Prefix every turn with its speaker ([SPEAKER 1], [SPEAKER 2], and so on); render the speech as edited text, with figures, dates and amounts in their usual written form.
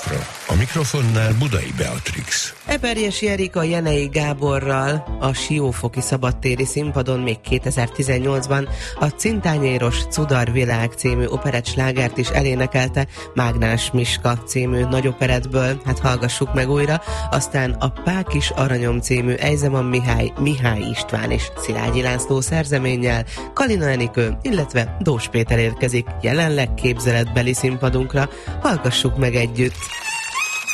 [SPEAKER 1] Orchestra. A mikrofonnál Budai Beatrix.
[SPEAKER 2] Eperjes Jerika Jenei Gáborral a Siófoki szabadtéri színpadon még 2018-ban a Cintányéros Cudar Világ című operett slágert is elénekelte, Mágnás Miska című nagyoperettből, hát hallgassuk meg újra, aztán a Pákis Aranyom című Ejzeman Mihály István és Szilágyi László szerzeménnyel, Kalina Enikő, illetve Dós Péter érkezik jelenleg képzeletbeli színpadunkra, hallgassuk meg együtt.